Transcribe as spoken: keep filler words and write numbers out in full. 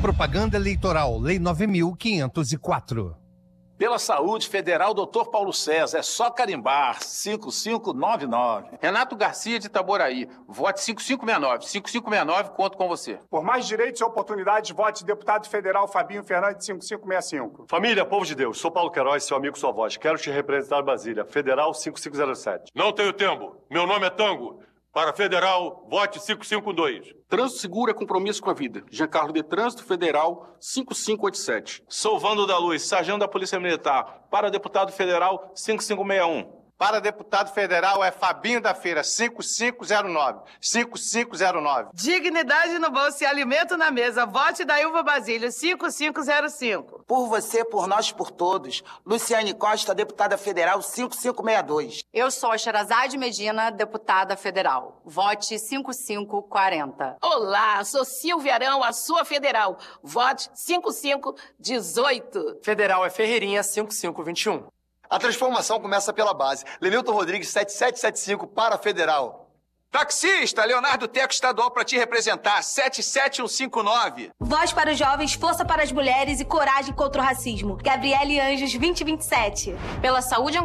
Propaganda Eleitoral, Lei nove mil quinhentos e quatro. Pela Saúde Federal, doutor Paulo César, é só carimbar, cinco cinco nove nove. Renato Garcia de Itaboraí, vote cinco cinco seis nove. cinco cinco seis nove, conto com você. Por mais direitos e oportunidades, vote deputado federal Fabinho Fernandes, cinco cinco seis cinco. Família, povo de Deus, sou Paulo Queiroz, seu amigo, sua voz. Quero te representar em Brasília, Federal cinco cinco zero sete. Não tenho tempo, meu nome é Tango. Para Federal, vote cinco cinco dois. Trânsito seguro é compromisso com a vida. Giancarlo de Trânsito Federal cinco cinco oito sete. Sou Vando da Luz, sargento da Polícia Militar. Para deputado federal, cinco cinco seis um. Para deputado federal é Fabinho da Feira, cinco cinco zero nove. cinco cinco zero nove. Dignidade no bolso e alimento na mesa. Vote da Ilva Basílio, cinco cinco zero cinco. Por você, por nós, por todos. Luciane Costa, deputada federal, cinco cinco seis dois. Eu sou a Sherazade Medina, deputada federal. Vote cinco cinco quatro zero. Olá, sou Silvia Arão, a sua federal. Vote cinco cinco um oito. Federal é Ferreirinha, cinco cinco dois um. A transformação começa pela base. Lenilton Rodrigues, sete sete sete cinco para Federal. Taxista, Leonardo Teco Estadual para te representar, sete sete um cinco nove. Voz para os jovens, força para as mulheres e coragem contra o racismo. Gabriele Anjos, vinte vinte e sete. Pela Saúde